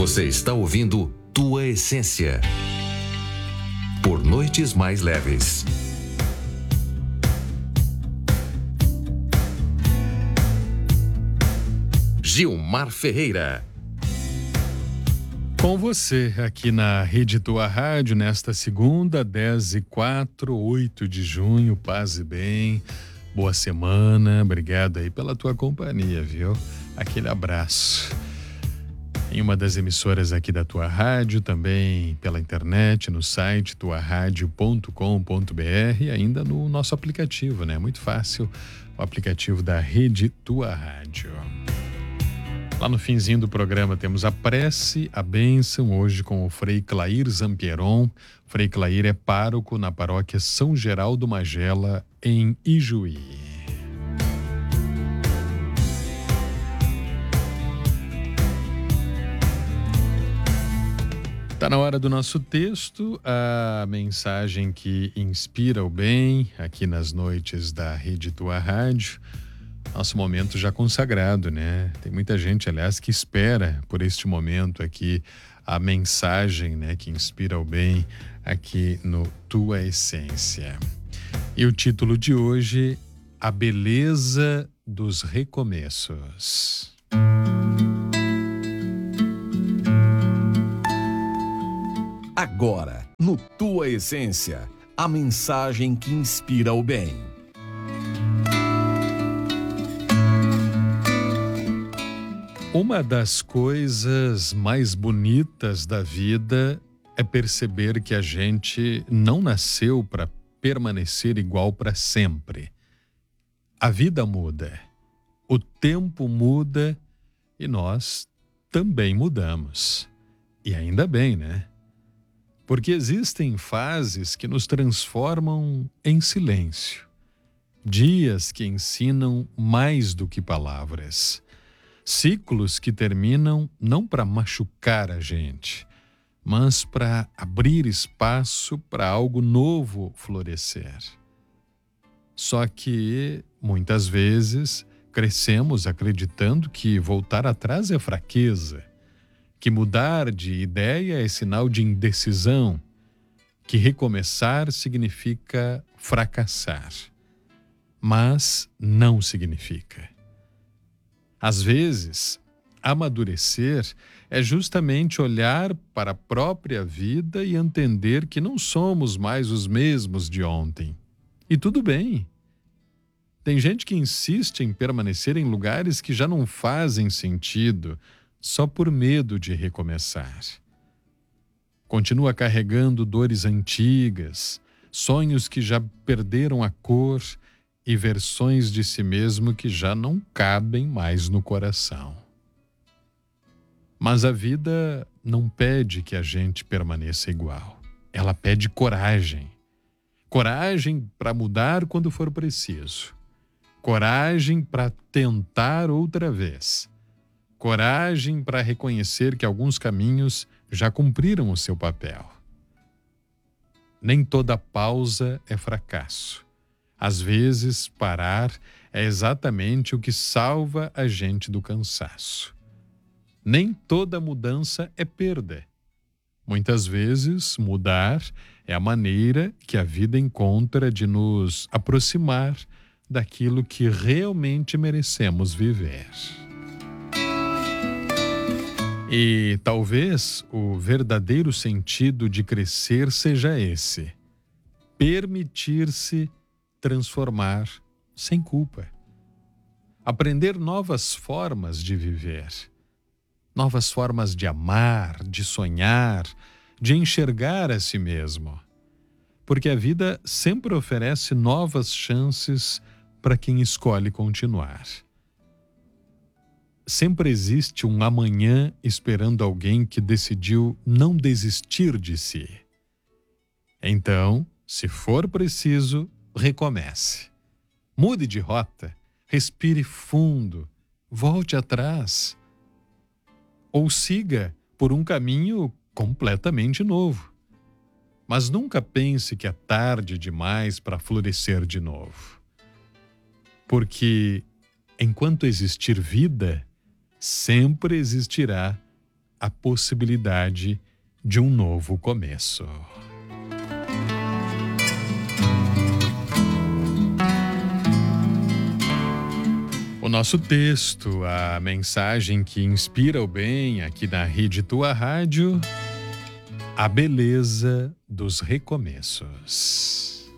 Você está ouvindo Tua Essência. Por noites mais leves. Gilmar Ferreira. Com você aqui na Rede Tua Rádio, nesta segunda, 10h04, 8 de junho, paz e bem, boa semana, obrigado aí pela tua companhia, viu? Aquele abraço. Em uma das emissoras aqui da Tua Rádio, também pela internet, no site tuaradio.com.br e ainda no nosso aplicativo, né? Muito fácil, o aplicativo da Rede Tua Rádio. Lá no finzinho do programa temos a prece, a bênção, hoje com o Frei Clair Zampieron. O Frei Clair é pároco na paróquia São Geraldo Magela, em Ijuí. Está na hora do nosso texto, a mensagem que inspira o bem, aqui nas noites da Rede Tua Rádio. Nosso momento já consagrado, né? Tem muita gente, aliás, que espera por este momento aqui a mensagem, né, que inspira o bem aqui no Tua Essência. E o título de hoje, A Beleza dos Recomeços. Agora, no Tua Essência, a mensagem que inspira o bem. Uma das coisas mais bonitas da vida é perceber que a gente não nasceu para permanecer igual para sempre. A vida muda, o tempo muda e nós também mudamos. E ainda bem, né? Porque existem fases que nos transformam em silêncio. Dias que ensinam mais do que palavras. Ciclos que terminam não para machucar a gente, mas para abrir espaço para algo novo florescer. Só que, muitas vezes, crescemos acreditando que voltar atrás é fraqueza, que mudar de ideia é sinal de indecisão, que recomeçar significa fracassar. Mas não significa. Às vezes, amadurecer é justamente olhar para a própria vida e entender que não somos mais os mesmos de ontem. E tudo bem. Tem gente que insiste em permanecer em lugares que já não fazem sentido, só por medo de recomeçar. Continua carregando dores antigas, sonhos que já perderam a cor e versões de si mesmo que já não cabem mais no coração. Mas a vida não pede que a gente permaneça igual. Ela pede coragem. Coragem para mudar quando for preciso. Coragem para tentar outra vez. Coragem para reconhecer que alguns caminhos já cumpriram o seu papel. Nem toda pausa é fracasso. Às vezes, parar é exatamente o que salva a gente do cansaço. Nem toda mudança é perda. Muitas vezes, mudar é a maneira que a vida encontra de nos aproximar daquilo que realmente merecemos viver. E talvez o verdadeiro sentido de crescer seja esse: permitir-se transformar sem culpa. Aprender novas formas de viver. Novas formas de amar, de sonhar, de enxergar a si mesmo. Porque a vida sempre oferece novas chances para quem escolhe continuar. Sempre existe um amanhã esperando alguém que decidiu não desistir de si. Então, se for preciso, recomece. Mude de rota, respire fundo, volte atrás. Ou siga por um caminho completamente novo. Mas nunca pense que é tarde demais para florescer de novo. Porque, enquanto existir vida, sempre existirá a possibilidade de um novo começo. O nosso texto, a mensagem que inspira o bem aqui na Rede Tua Rádio, a beleza dos recomeços.